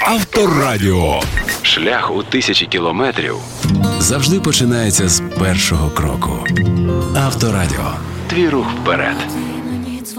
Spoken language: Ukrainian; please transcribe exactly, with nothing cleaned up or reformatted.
Авторадіо. Шлях у тисячі кілометрів Завжди починається з першого кроку. Авторадіо. Твій рух вперед.